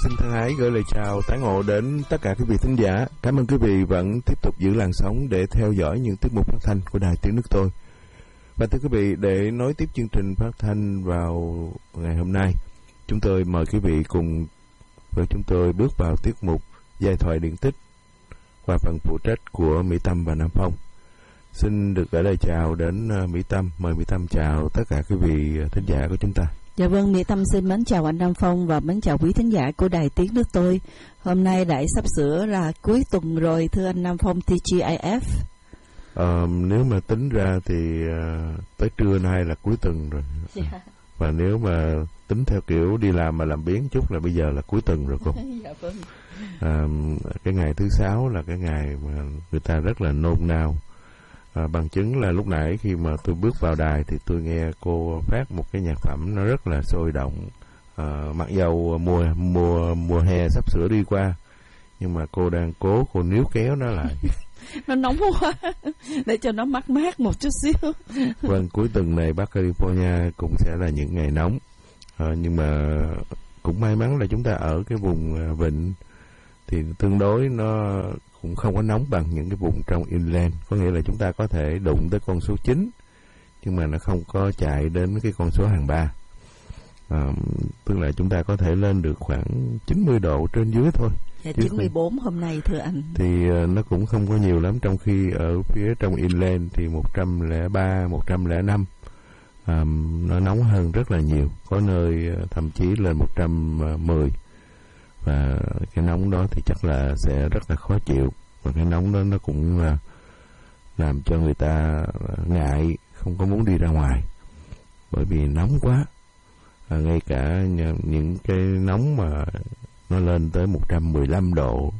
Xin thân ái gửi lời chào tái ngộ đến tất cả quý vị thính giả. Cảm ơn quý vị vẫn tiếp tục giữ làn sóng để theo dõi những tiết mục phát thanh của Đài Tiếng Nước Tôi. Và thưa quý vị, để nối tiếp chương trình phát thanh vào ngày hôm nay, chúng tôi mời quý vị cùng với chúng tôi bước vào tiết mục Giai thoại điển tích qua phần phụ trách của Mỹ Tâm và Nam Phong. Xin được gửi lời chào đến Mỹ Tâm. Mời Mỹ Tâm chào tất cả quý vị thính giả của chúng ta. Dạ vâng, Mỹ Tâm xin mến chào anh Nam Phong và mến chào quý thính giả của Đài Tiếng Nước Tôi. Hôm nay đã sắp sửa là cuối tuần rồi, thưa anh Nam Phong, TGIF. Nếu mà tính ra thì tới trưa nay là cuối tuần rồi. Và nếu mà tính theo kiểu đi làm mà làm biếng chút là bây giờ là cuối tuần rồi cô. Dạ vâng. Cái ngày thứ 6 là cái ngày mà người ta rất là nôn nao. Bằng chứng là lúc nãy khi mà tôi bước vào đài thì tôi nghe cô phát một cái nhạc phẩm nó rất là sôi động. Mặc dầu mùa hè sắp sửa đi qua, nhưng mà cô đang cố cô níu kéo nó lại. Nó nóng quá, để cho nó mát mát một chút xíu. Vâng, cuối tuần này Bắc California cũng sẽ là những ngày nóng. Nhưng mà cũng may mắn là chúng ta ở cái vùng vịnh thì tương đối nó cũng không có nóng bằng những cái vùng trong inland. Có nghĩa là chúng ta có thể đụng tới con số 9, nhưng mà nó không có chạy đến cái con số hàng 3. Tức là chúng ta có thể lên được khoảng 90 độ trên dưới thôi. Dạ, 94 hôm nay thưa anh. Thì nó cũng không có nhiều lắm, trong khi ở phía trong inland thì 103, 105 nó nóng hơn rất là nhiều. Có nơi thậm chí lên 110. Và cái nóng đó thì chắc là sẽ rất là khó chịu. Và cái nóng đó nó cũng làm cho người ta ngại, không có muốn đi ra ngoài, bởi vì nóng quá. Ngay cả những cái nóng mà nó lên tới 115 độ,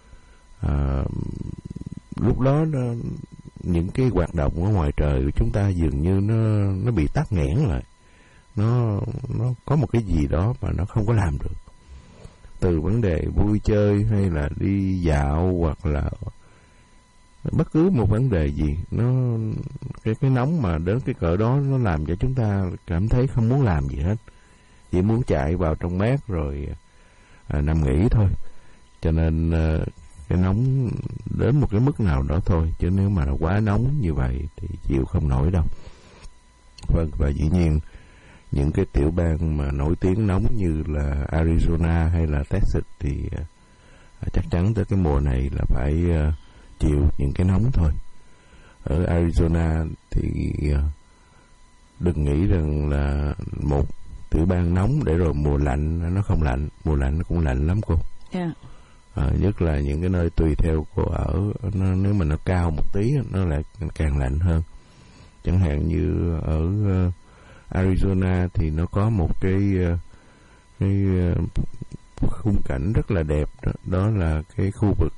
lúc đó những cái hoạt động ở ngoài trời của chúng ta dường như nó bị tắc nghẽn lại. Nó có một cái gì đó mà nó không có làm được. Từ vấn đề vui chơi hay là đi dạo hoặc là bất cứ một vấn đề gì, cái nóng mà đến cái cỡ đó nó làm cho chúng ta cảm thấy không muốn làm gì hết, chỉ muốn chạy vào trong mát rồi nằm nghỉ thôi. Cho nên cái nóng đến một cái mức nào đó thôi, chứ nếu mà nó quá nóng như vậy thì chịu không nổi đâu. Vâng, và dĩ nhiên những cái tiểu bang mà nổi tiếng nóng như là Arizona hay là Texas thì chắc chắn tới cái mùa này là phải chịu những cái nóng thôi. Ở Arizona thì đừng nghĩ rằng là một tiểu bang nóng để rồi mùa lạnh nó không lạnh. Mùa lạnh nó cũng lạnh lắm cô. Yeah. Nhất là những cái nơi tùy theo cô ở, nếu mà nó cao một tí nó lại càng lạnh hơn. Chẳng hạn như ở Arizona thì nó có một cái khung cảnh rất là đẹp đó là cái khu vực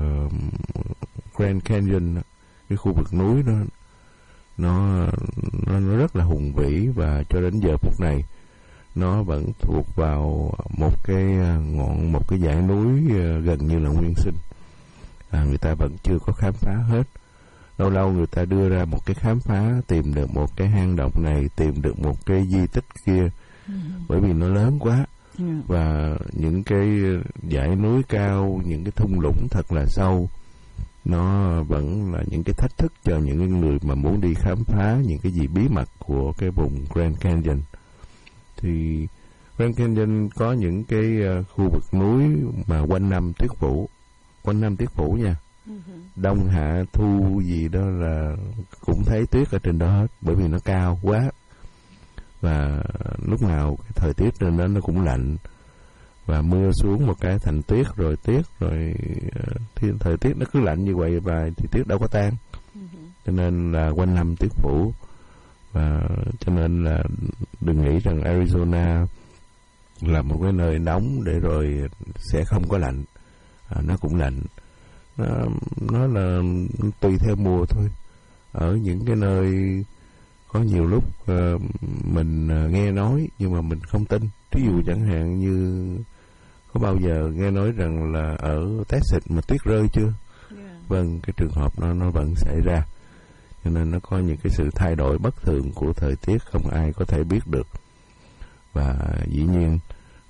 Grand Canyon, cái khu vực núi đó nó rất là hùng vĩ, và cho đến giờ phút này nó vẫn thuộc vào một cái dãy núi gần như là nguyên sinh. Người ta vẫn chưa có khám phá hết. Lâu lâu người ta đưa ra một cái khám phá, tìm được một cái hang động này, tìm được một cái di tích kia, bởi vì nó lớn quá. Và những cái dãy núi cao, những cái thung lũng thật là sâu, nó vẫn là những cái thách thức cho những người mà muốn đi khám phá những cái gì bí mật của cái vùng Grand Canyon. Thì Grand Canyon có những cái khu vực núi mà quanh năm tuyết phủ nha. Đông hạ thu gì đó là cũng thấy tuyết ở trên đó hết, bởi vì nó cao quá. Và lúc nào cái thời tiết trên đó nó cũng lạnh, và mưa xuống một cái thành tuyết rồi thì thời tiết nó cứ lạnh như vậy và thì tuyết đâu có tan. Cho nên là quanh năm tuyết phủ. Và cho nên là đừng nghĩ rằng Arizona là một cái nơi nóng để rồi sẽ không có lạnh. Nó cũng lạnh. Nó là tùy theo mùa thôi. Ở những cái nơi có nhiều lúc mình nghe nói nhưng mà mình không tin. Ví dụ chẳng hạn như có bao giờ nghe nói rằng là ở Texas mà tuyết rơi chưa? Vâng, cái trường hợp nó vẫn xảy ra. Cho nên nó có những cái sự thay đổi bất thường của thời tiết không ai có thể biết được. Và dĩ nhiên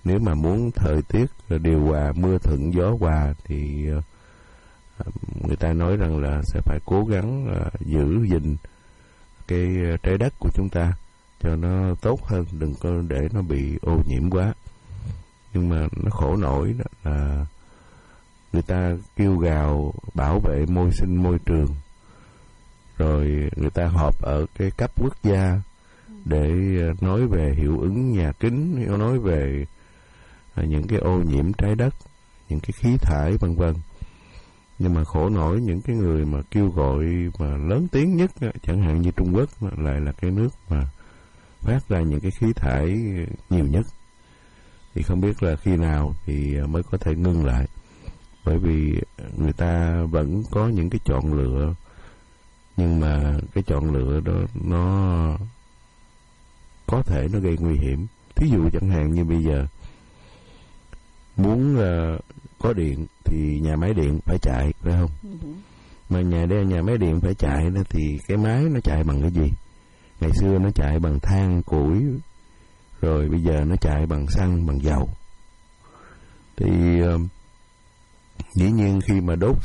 nếu mà muốn thời tiết điều hòa, mưa thuận gió hòa thì người ta nói rằng là sẽ phải cố gắng giữ gìn cái trái đất của chúng ta cho nó tốt hơn, đừng có để nó bị ô nhiễm quá. Nhưng mà nó khổ nổi đó là người ta kêu gào bảo vệ môi sinh môi trường, rồi người ta họp ở cái cấp quốc gia để nói về hiệu ứng nhà kính, nói về những cái ô nhiễm trái đất, những cái khí thải vân vân. Nhưng mà khổ nổi những cái người mà kêu gọi mà lớn tiếng nhất, chẳng hạn như Trung Quốc, lại là cái nước mà phát ra những cái khí thải nhiều nhất. Thì không biết là khi nào thì mới có thể ngưng lại, bởi vì người ta vẫn có những cái chọn lựa, nhưng mà cái chọn lựa đó nó có thể nó gây nguy hiểm. Thí dụ chẳng hạn như bây giờ muốn có điện thì nhà máy điện phải chạy, phải không? Mà nhà máy điện phải chạy đó thì cái máy nó chạy bằng cái gì? Ngày xưa nó chạy bằng than củi, rồi bây giờ nó chạy bằng xăng, bằng dầu. Thì dĩ nhiên khi mà đốt